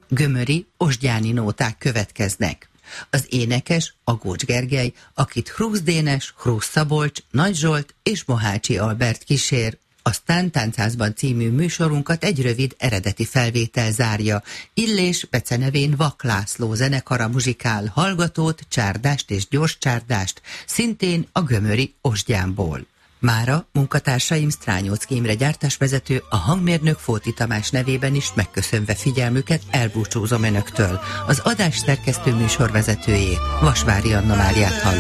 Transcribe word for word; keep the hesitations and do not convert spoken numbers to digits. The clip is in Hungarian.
gömöri, osgyáni nóták következnek. Az énekes Agócs Gergely, akit Hrusz Dénes, Hrusz Szabolcs, Nagy Zsolt és Mohácsi Albert kísér. Aztán Táncházban című műsorunkat egy rövid eredeti felvétel zárja. Illés becenevén Vak László zenekara muzsikál Hallgatót, Csárdást és Gyors Csárdást, szintén a gömöri Osgyánból. Mára munkatársaim Strányóczky Imre gyártásvezető, a hangmérnök Fóti Tamás nevében is megköszönve figyelmüket elbúcsúzom önöktől. Az adás szerkesztő műsorvezetőjét, Vasvári Anna Máriát hallották.